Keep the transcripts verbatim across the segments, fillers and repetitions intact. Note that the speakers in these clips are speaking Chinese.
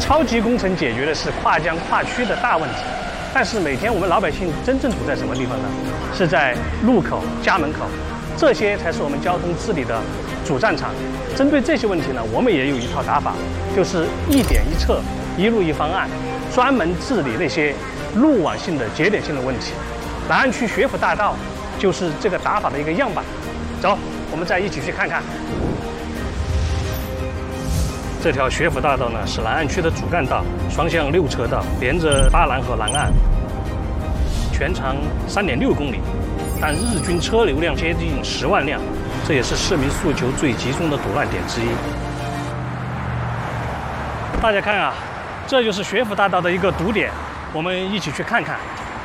超级工程解决的是跨江跨区的大问题，但是每天我们老百姓真正堵在什么地方呢？是在路口、家门口，这些才是我们交通治理的主战场。针对这些问题呢，我们也有一套打法，就是一点一策、一路一方案，专门治理那些路网性的节点性的问题。南岸区学府大道就是这个打法的一个样板。走，我们再一起去看看。这条学府大道呢是南岸区的主干道，双向六车道，连着巴南和南岸，全长三点六公里，但日均车流量接近十万辆，这也是市民诉求最集中的堵乱点之一。大家看啊，这就是学府大道的一个堵点，我们一起去看看。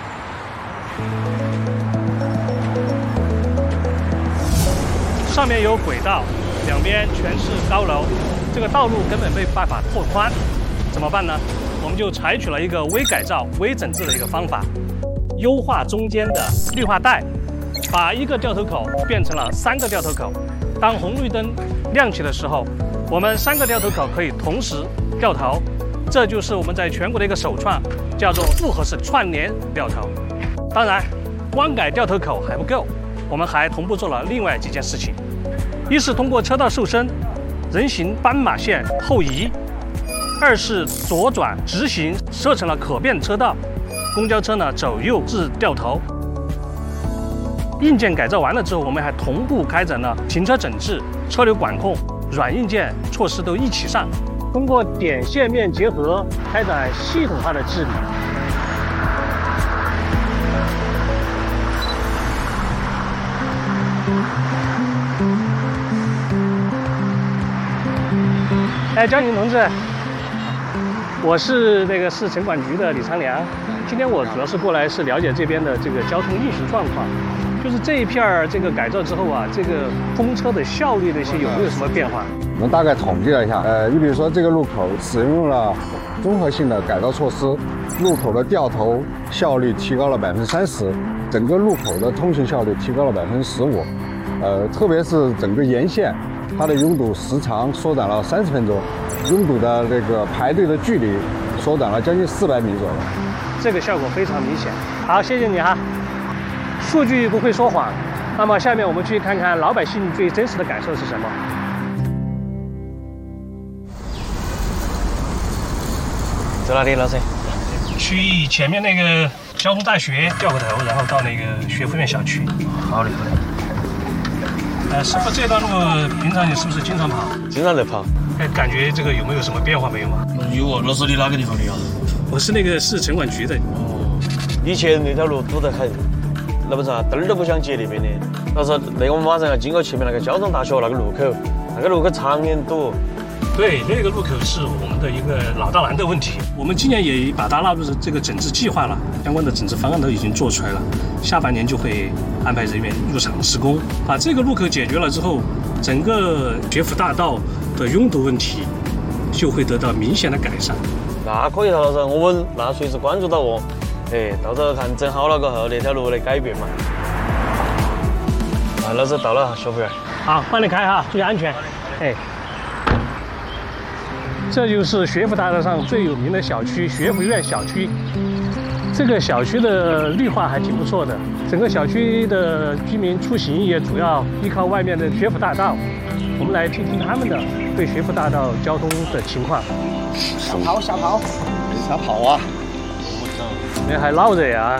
上面有轨道，两边全是高楼，这个道路根本没办法拓宽，怎么办呢？我们就采取了一个微改造、微整治的一个方法，优化中间的绿化带，把一个掉头口变成了三个掉头口。当红绿灯亮起的时候，我们三个掉头口可以同时掉头，这就是我们在全国的一个首创，叫做复合式串联掉头。当然，光改掉头口还不够，我们还同步做了另外几件事情。一是通过车道瘦身，人行斑马线后移；二是左转直行设成了可变车道，公交车呢走右至掉头。硬件改造完了之后，我们还同步开展了停车整治、车流管控、软硬件措施都一起上，通过点线面结合，开展系统化的治理。哎，交警同志，我是那个市城管局的李长良。今天我主要是过来是了解这边的这个交通运行状况，就是这一片儿这个改造之后啊，这个通车的效率那些有没有什么变化？ 我们大概统计了一下，呃，你比如说这个路口使用了综合性的改造措施，路口的掉头效率提高了百分之三十，整个路口的通行效率提高了百分之十五，呃，特别是整个沿线。它的拥堵时长缩短了三十分钟，拥堵的这个排队的距离缩短了将近四百米左右， 这个效果非常明显。好，谢谢你哈。数据不会说谎，那么下面我们去看看老百姓最真实的感受是什么。 走哪里，老师？ 去前面那个交通大学掉个头，然后到那个学府院小区。 好的，好的。 呃，师傅，这段路平常你是不是经常跑？ 经常在跑。 哎，感觉这个有没有什么变化没有嘛？ 有啊，老师，你哪个地方的呀？ 我是那个市城管局的。 哦，以前那条路堵得很，那不是啊，灯儿都不想接那边的。老师，那个我们马上要经过前面那个交通大学那个路口，那个路口常年堵。 对，那个路口是我们的一个老大难的问题。我们今年也把它纳入这个整治计划了，相关的整治方案都已经做出来了。下半年就会安排人员入场施工，把这个路口解决了之后，整个学府大道的拥堵问题就会得到明显的改善。 那可以了，老师，我们那随时关注到哦。哎，到时候看整好了过后，那条路的改变嘛。啊，老师到了，学服员。 好，帮你开哈，注意安全。哎。这就是学府大道上最有名的小区——学府院小区。这个小区的绿化还挺不错的，整个小区的居民出行也主要依靠外面的学府大道。我们来听听他们的对学府大道交通的情况。 小跑，小跑，小跑啊！ 你还闹着呀？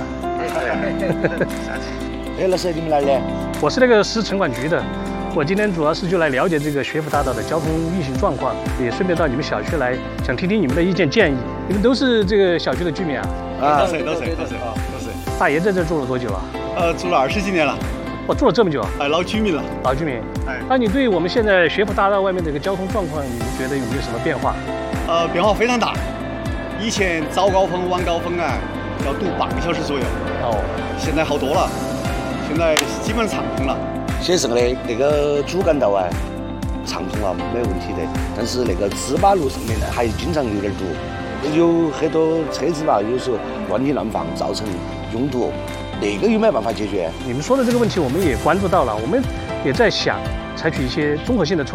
哎，老师，你们哪儿的？ 我是那个市城管局的。我今天主要是就来了解这个学府大道的交通运行状况，也顺便到你们小区来，想听听你们的意见建议。你们都是这个小区的居民啊？ 啊，都是都是都是啊，都是。 大爷在这住了多久啊？ 呃，住了二十几年了。 我住了这么久啊？ 哎，老居民了。 老居民。 哎， 那你对我们现在学府大道外面的一个交通状况，你们觉得有没有什么变化？ 呃，变化非常大。以前早高峰、晚高峰啊，要堵半个小时左右。 哦。现在好多了， 现在基本畅通了。 现在的那个主干道啊，畅通了，没问题的。但是那个支马路上面呢，还经常有点堵，有很多车子吧，有时候乱停乱放，造成拥堵。那个有没有办法解决？ 你们说的这个问题，我们也关注到了，我们也在想采取一些综合性的措